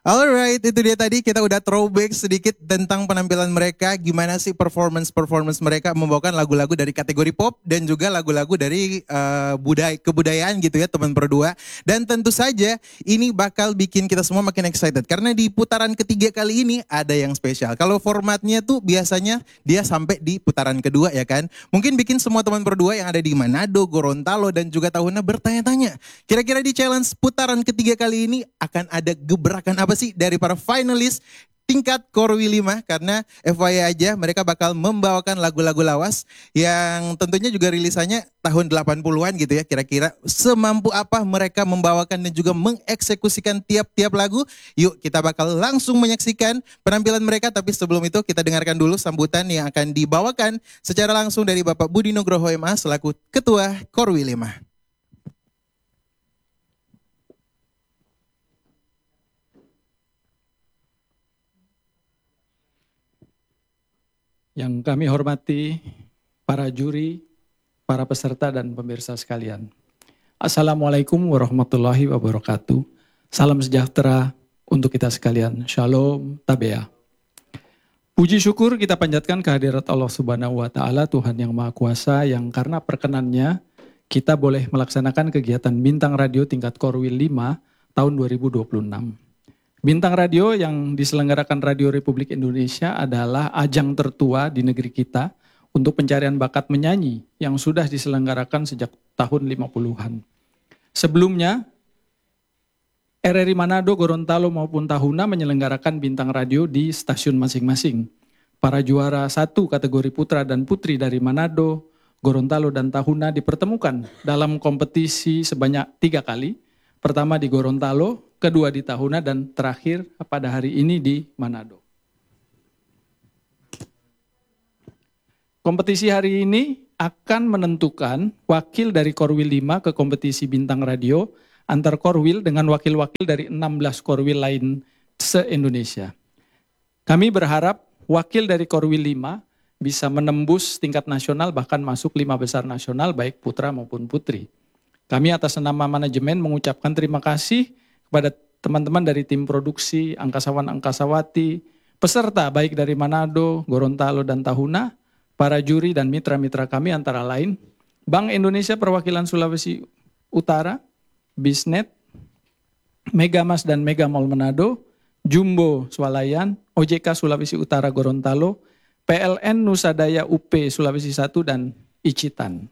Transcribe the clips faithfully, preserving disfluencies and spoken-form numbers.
Alright, itu dia tadi kita udah throwback sedikit tentang penampilan mereka, gimana sih performance-performance mereka membawakan lagu-lagu dari kategori pop dan juga lagu-lagu dari uh, budaya kebudayaan gitu ya teman berdua. Dan tentu saja ini bakal bikin kita semua makin excited karena di putaran ketiga kali ini ada yang spesial. Kalau formatnya tuh biasanya dia sampai di putaran kedua ya kan. Mungkin bikin semua teman berdua yang ada di Manado, Gorontalo dan juga Tahuna bertanya-tanya, kira-kira di challenge putaran ketiga kali ini akan ada gebrakan apa sih dari para finalis tingkat Korwi lima, karena F Y I aja mereka bakal membawakan lagu-lagu lawas yang tentunya juga rilisannya tahun delapan puluhan gitu ya. Kira-kira semampu apa mereka membawakan dan juga mengeksekusikan tiap-tiap lagu. Yuk kita bakal langsung menyaksikan penampilan mereka, tapi sebelum itu kita dengarkan dulu sambutan yang akan dibawakan secara langsung dari Bapak Budi Nugroho M A selaku Ketua Korwi lima. Yang kami hormati para juri, para peserta dan pemirsa sekalian. Assalamualaikum warahmatullahi wabarakatuh. Salam sejahtera untuk kita sekalian. Shalom Tabea. Puji syukur kita panjatkan kehadirat Allah Subhanahu wa taala, Tuhan yang Maha Kuasa, yang karena perkenannya kita boleh melaksanakan kegiatan Bintang Radio tingkat Korwil lima tahun dua ribu dua puluh enam. Bintang Radio yang diselenggarakan Radio Republik Indonesia adalah ajang tertua di negeri kita untuk pencarian bakat menyanyi yang sudah diselenggarakan sejak tahun lima puluhan. Sebelumnya, R R I Manado, Gorontalo maupun Tahuna menyelenggarakan Bintang Radio di stasiun masing-masing. Para juara satu kategori putra dan putri dari Manado, Gorontalo dan Tahuna dipertemukan dalam kompetisi sebanyak tiga kali. Pertama di Gorontalo, kedua di Tahuna, dan terakhir pada hari ini di Manado. Kompetisi hari ini akan menentukan wakil dari Korwil lima ke kompetisi Bintang Radio antar Korwil dengan wakil-wakil dari enam belas Korwil lain se-Indonesia. Kami berharap wakil dari Korwil lima bisa menembus tingkat nasional, bahkan masuk lima besar nasional baik putra maupun putri. Kami atas nama manajemen mengucapkan terima kasih kepada teman-teman dari tim produksi, angkasawan-angkasawati, peserta baik dari Manado, Gorontalo, dan Tahuna, para juri dan mitra-mitra kami antara lain, Bank Indonesia Perwakilan Sulawesi Utara, Bisnet, Megamas dan Megamall Manado, Jumbo Swalayan, O J K Sulawesi Utara Gorontalo, P L N Nusa Daya U P Sulawesi satu, dan Icitan.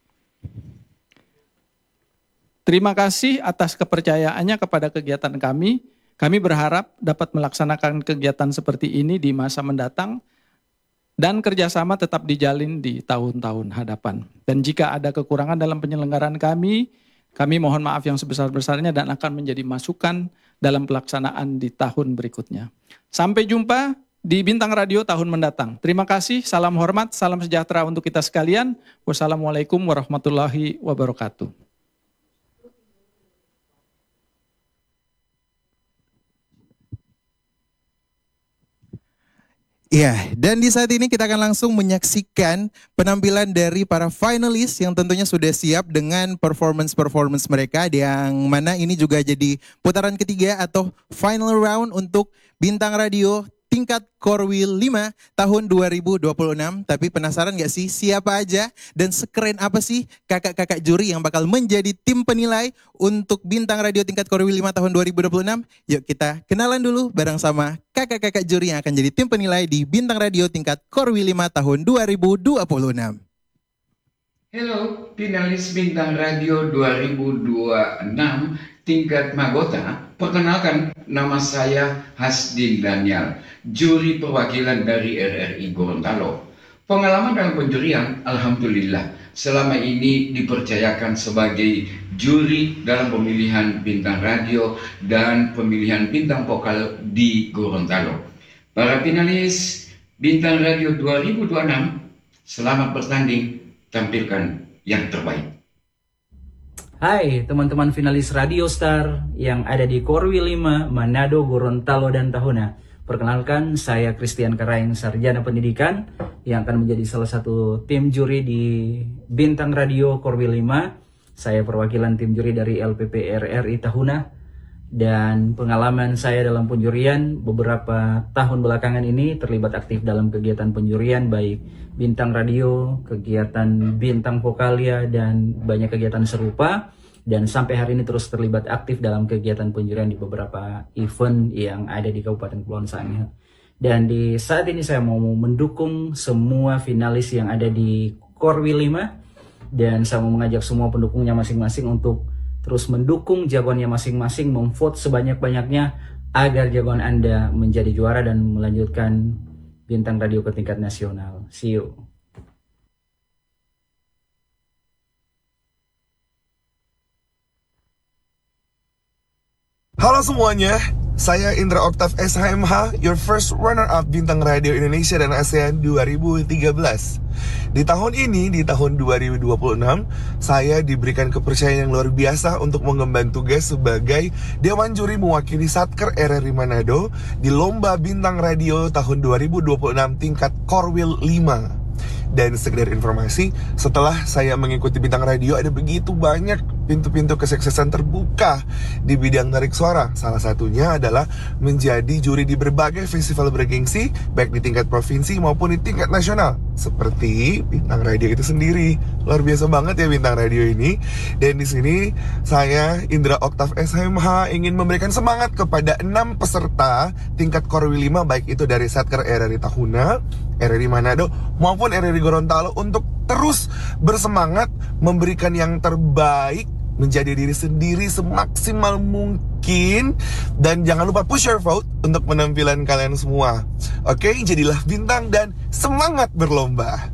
Terima kasih atas kepercayaannya kepada kegiatan kami. Kami berharap dapat melaksanakan kegiatan seperti ini di masa mendatang dan kerjasama tetap dijalin di tahun-tahun hadapan. Dan jika ada kekurangan dalam penyelenggaraan kami, kami mohon maaf yang sebesar-besarnya dan akan menjadi masukan dalam pelaksanaan di tahun berikutnya. Sampai jumpa di Bintang Radio tahun mendatang. Terima kasih, salam hormat, salam sejahtera untuk kita sekalian. Wassalamualaikum warahmatullahi wabarakatuh. Ya, dan di saat ini kita akan langsung menyaksikan penampilan dari para finalis yang tentunya sudah siap dengan performance-performance mereka, yang mana ini juga jadi putaran ketiga atau final round untuk Bintang Radio tingkat Korwil lima tahun dua ribu dua puluh enam. Tapi penasaran gak sih siapa aja dan sekeren apa sih kakak-kakak juri yang bakal menjadi tim penilai untuk Bintang Radio tingkat Korwil lima tahun dua ribu dua puluh enam? Yuk kita kenalan dulu bareng sama kakak-kakak juri yang akan jadi tim penilai di Bintang Radio tingkat Korwil lima tahun dua ribu dua puluh enam. Halo, finalis Bintang Radio dua ribu dua puluh enam tingkat Magota. Perkenalkan, nama saya Hasdin Daniel, juri perwakilan dari R R I Gorontalo. Pengalaman dalam penjurian, alhamdulillah, selama ini dipercayakan sebagai juri dalam pemilihan Bintang Radio dan pemilihan Bintang Vokal di Gorontalo. Para finalis Bintang Radio dua ribu dua puluh enam, selamat bertanding, tampilkan yang terbaik. Hai teman-teman finalis Radio Star yang ada di Korwil lima, Manado, Gorontalo, dan Tahuna. Perkenalkan, saya Christian Karaeng, Sarjana Pendidikan yang akan menjadi salah satu tim juri di Bintang Radio Korwil lima. Saya perwakilan tim juri dari L P P R R I Tahuna. Dan pengalaman saya dalam penjurian beberapa tahun belakangan ini terlibat aktif dalam kegiatan penjurian, baik bintang radio, kegiatan bintang vokalia, dan banyak kegiatan serupa. Dan sampai hari ini terus terlibat aktif dalam kegiatan penjurian di beberapa event yang ada di Kabupaten Kepulauan Sangihe. Dan di saat ini saya mau mendukung semua finalis yang ada di Korwil lima. Dan saya mau mengajak semua pendukungnya masing-masing untuk terus mendukung jagoannya masing-masing, memvote sebanyak-banyaknya agar jagoan Anda menjadi juara dan melanjutkan bintang radio ke tingkat nasional. See you. Halo semuanya, saya Indra Oktav S H M H, your first runner-up Bintang Radio Indonesia dan ASEAN dua ribu tiga belas. Di tahun ini, di tahun dua ribu dua puluh enam, saya diberikan kepercayaan yang luar biasa untuk mengemban tugas sebagai Dewan Juri mewakili Satker R R I Manado di Lomba Bintang Radio tahun dua ribu dua puluh enam tingkat Korwil lima. Dan sekedar informasi, setelah saya mengikuti Bintang Radio, ada begitu banyak pintu-pintu kesuksesan terbuka di bidang tarik suara. Salah satunya adalah menjadi juri di berbagai festival bergengsi, baik di tingkat provinsi maupun di tingkat nasional, seperti Bintang Radio itu sendiri. Luar biasa banget ya Bintang Radio ini. Dan di sini saya Indra Oktav S H M H ingin memberikan semangat kepada enam peserta tingkat Korwil lima, baik itu dari Satker R R I Tahuna, R R I Manado maupun R R I Gorontalo, untuk terus bersemangat memberikan yang terbaik, menjadi diri sendiri semaksimal mungkin. Dan jangan lupa push your vote untuk penampilan kalian semua. Oke, jadilah bintang dan semangat berlomba.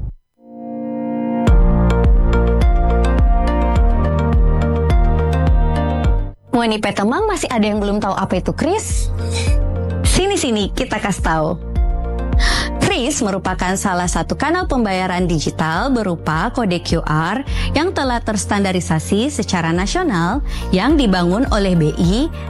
Wani Petemang, masih ada yang belum tahu apa itu Kris? Sini-sini kita kasih tahu. Kris merupakan salah satu kanal pembayaran digital berupa kode Q R yang telah terstandarisasi secara nasional yang dibangun oleh B I